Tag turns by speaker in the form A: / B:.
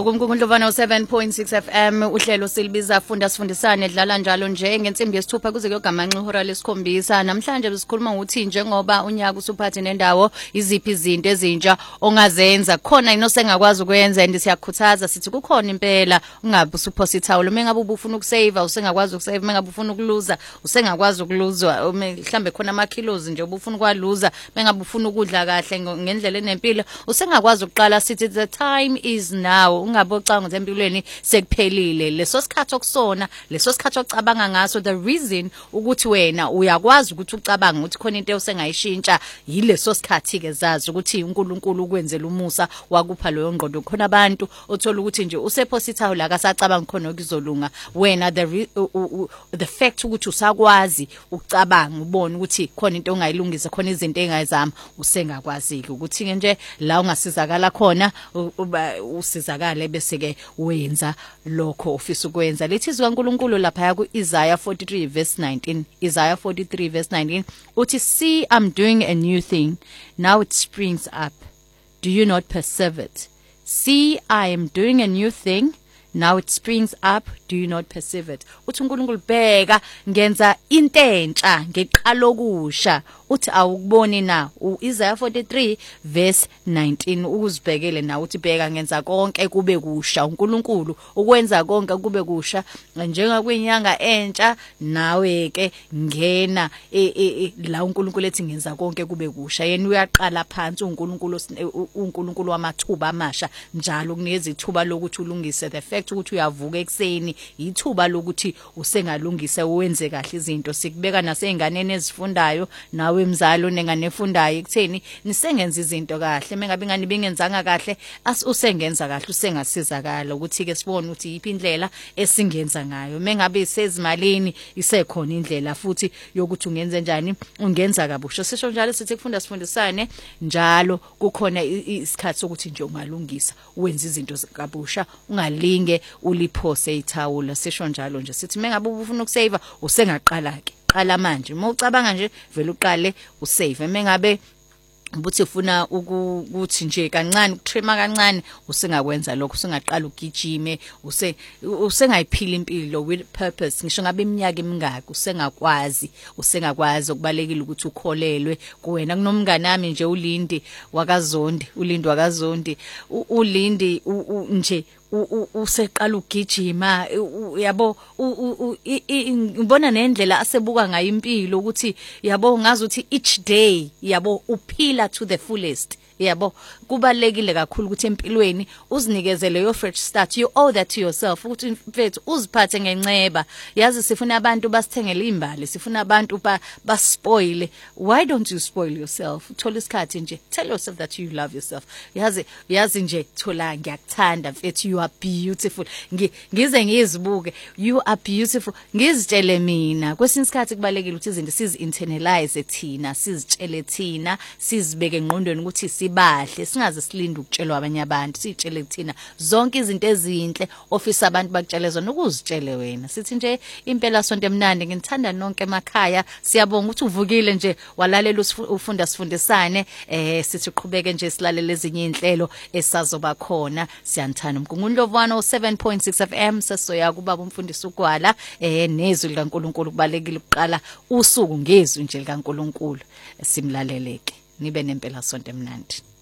A: kumkundlovana 7.6 FM uhlelo silibiza funda sifundisane edlala njalo nje ngensimbi yesithupha kuze kuyogamanxa ihora lesikhombisa. Namhlanje besikhuluma ukuthi njengoba unyaka usuphathe nendawo iziphi izinto ezintsha ongazenza khona inosengakwazi ukwenza and siyakhuthaza sithi kukhona impela ungabe usuphosa ithawulo mengabe ubufuna ukusave usengakwazi ukusave mengabe ufuna ukuluza usengakwazi ukuluzwa mhlambe khona ama kilos nje ubufuna ukwaluza mengabe ufuna ukudla kahle ngendlela enempilo usengakwazi ukuqala sithi the time is now ungabocanga ukuthi empilweni sekuphelile leso sikhathi okusona leso sikhathi ocabanga ngaso the reason ukuthi wena uyakwazi ukuthi ucabanga ukuthi khona into osengayishintsha yileso sikhathi ke zazi ukuthi uNkulunkulu ukwenzela umusa wakupha loyo ngqondo khona abantu othola ukuthi nje usephosithayo la kasacabanga khona ukuzolunga wena the fact ukuthi usakwazi ukucabanga ubone ukuthi khona into ongayilungisa khona izinto engayizama usengakwazi ukuthi ke nje la ungasizakala khona usizakale bese ke wenza lokho ofisa ukwenza lethi zikaNkulunkulu lapha ya kuIsaiah 43 verse 19 Isaiah 43 verse 19 uthi see I'm doing a new thing now it springs up do you not perceive it see I am doing a new thing now it springs up do you not perceive it uthi uNkulunkulu bheka ngenza into entsha ngeqalo kusha uthi awukuboni na uIsaiah 43 verse 19 ukuzibhekele na uthi bheka ngenza konke kube kusha uNkulunkulu ukwenza konke kube kusha njenga kwinyanga entsha nawe ke ngena la uNkulunkulu ethi ngenza konke kube kusha yena uyaqala phansi uNkulunkulu wamathuba amasha njalo kunikeza ithuba lokuthi ulungise the fact ukuthi uyavuka ekseni ithuba lokuthi usengalungisa uwenze kahle izinto sikubeka naseyinganeni ezifundayo nawe mzalo nengane efundayo ekutheni nisengenza izinto kahle mengabe ingane bingenzanga kahle usengenza kahle usengasizakala ukuthi ke sibone ukuthi yipi indlela esingenza ngayo mengabe isezimalini isekhona indlela futhi yokuthi ungenze njani ungenza kabusha sisho njalo sithi kufunda sifundisane njalo kukhona isikhathi sokuthi nje ungalungisa wenza izinto kabusha ungalinge uliphose ithawula sisho njalo nje sithi mengabe ufuna ukusave usengaqala ke qala manje mawucabanga nje vele uqale usave mengabe ubuthi ufuna ukuthi nje kancane ukutrima kancane usengakwenza lokho usengaqala ugijime usengayiphila impilo with purpose ngisho ngabe iminyaka emingaki usengakwazi ukubalekile ukuthi ukholelwe kuwena kunomngane nami nje ulindi wakaZondi ulindi nje useqala ugijima yabo ngibona nendlela asebuka ngayo impilo ukuthi yabo ngazi ukuthi each day yabo uphila to the fullest yabo kubalekile kakhulu ukuthi empilweni uzinikezele your fresh start you owe that to yourself ukuthi mfethu uziphathe ngenceba yazi sifuna abantu basithengele imbali sifuna abantu baspoile why don't you spoil yourself uthola isikhathi nje tell yourself that you love yourself yazi nje thola ngiyakuthanda mfethu you are beautiful ngize ngizibuke you are beautiful ngizitshele mina kwesinye isikhathi kubalekile ukuthi izinto sizi-internalize thina sizitshele thina sizibeke engqondweni ukuthi sibahle singaze silinde ukutshelwa abanye abantu sitshele thina zonke izinto ezinhle ofisa abantu bakutshele zona ukuzitshele wena sithi nje impela sonto emnandi ngithanda nonke emakhaya siyabonga ukuthi uvukile nje walalela ufunda sifundisane sithi uqhubeke nje silalele ezinye inhlelo esazoba khona siyanthana umgungundlovana 7.6 FM sesoya kubaba umfundisi uGwala nezwi likaNkuluNkulu kubalekile ukuqala usuku ngezwi nje likaNkuluNkulu simlaleleke nibe nempela sonto emnandi.